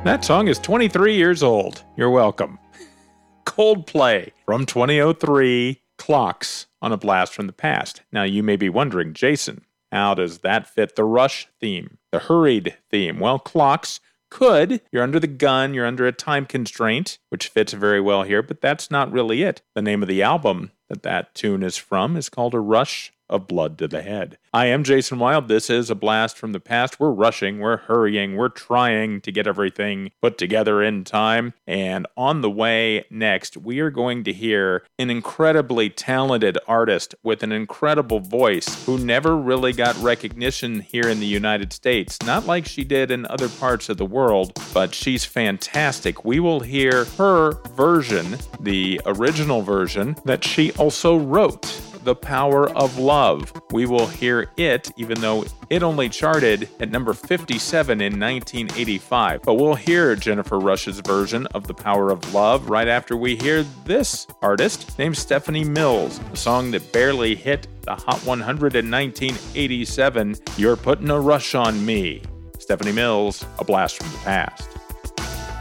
That song is 23 years old. You're welcome. Coldplay from 2003, Clocks on a Blast from the Past. Now you may be wondering, Jason, how does that fit the Rush theme, the hurried theme? Well, Clocks could. You're under the gun, you're under a time constraint, which fits very well here, but that's not really it. The name of the album that tune is from is called A Rush of Blood to the Head. I am Jason Wild. This is A Blast from the Past. We're rushing, we're hurrying, we're trying to get everything put together in time. And on the way next, we are going to hear an incredibly talented artist with an incredible voice who never really got recognition here in the United States. Not like she did in other parts of the world, but she's fantastic. We will hear her version, the original version, that she also wrote. The Power of Love. We will hear it, even though it only charted at number 57 in 1985. But we'll hear Jennifer Rush's version of The Power of Love right after we hear this artist named Stephanie Mills, a song that barely hit the Hot 100 in 1987, You're Putting a Rush on Me. Stephanie Mills, A Blast from the Past.